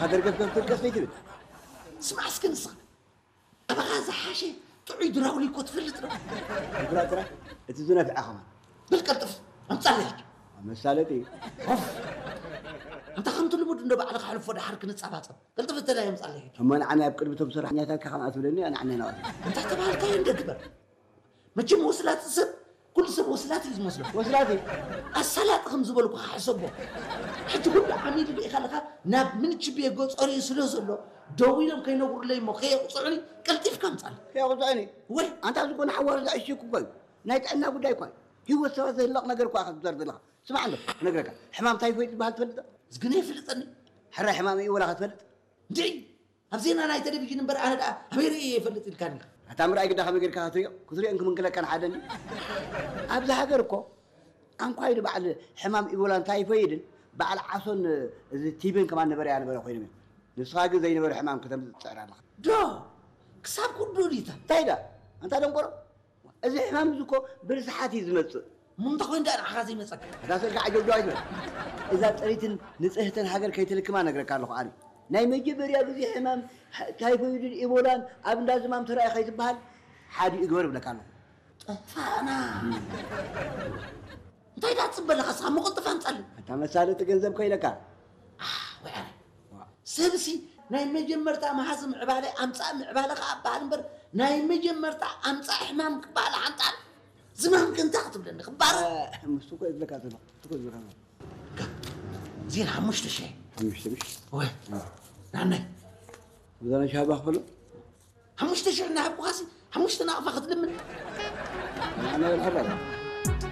خاطر كيف فيتي اسمع اسكنص أبغى هذا حاشي تعيد راولي كوت فلت ترى تزونا في أخوان بالكتف أمصلح مسالتي أنت خمت اللي بدنا بعد خالف ولا حركة نتصابات قلت فتلا يوم صلح أما أنا بقلب بصراحة نياتك خان أتولني أنا عني نوع أنت تبغى كاين دكبر ما تجي وصلات السب كل سب وصلات اللي مسلم وصلاتي الصلاة خمس بالك حسبه حتى كل عميل اللي خلقها ناب من تشبيه جوز أري سلوزلو دوينهم كي نقول لي مخير وصعني قلت في كم صار يا غزاني وين أنت أقول حوار لا شيء كوي نايت أنا أقول دايكوي هو سوى زي اللق نقدر كوا أخذ زرد الله سمع عنده نقدرك حمام تايفويد بهالتفلت زقني فلتني حرة حمامي ولا خدفلت دي أبزينا أنا تلفزيون نمبر أنا ده أميري فلت الكاني هتعمل أي كده خمير كهاتريو كثري إنكم من كلا كان حدني أبزح حجركو أنا قايد بعد حمام إيبولان تايفويد بعد عصون تيبين كمان نبري أنا بروح ويني نسخاق زي نبري حمام كتب سعر الله دو كساب كل دوليتا تايدا أنت هذا مقرب إذا حمام زكو برسحاتي زمت منطق وين ده أنا حازي مسك هذا سرقة عجب جايز إذا تريد نسهتن حجر كي تلك ما نقدر كارلو عاري نايم يجبر يا بزي حمام تايفويد إيبولان أبن لازم أم ترى خيط بحال حادي إجبار ولا كانوا فأنا تايدا تصبر لك أصلا ما كنت فهمت عليه أنت مسألة تجنزب كي لك وعلي سبسي نايم مجمرتا ما حاسم عبالي أمسا عبالك أبال نبر نايم مجمرتا أمسا حمام كبال عنتان زمان كنت أخطب لأني خبارة مستوكو إذلك هذا مستوكو إذلك هذا زين حمشت شيء مش وين نعني إذا أنا شاب أخبره حمشت شيء نعب واسي حمشت نعرف أخذ لمن أنا الحرة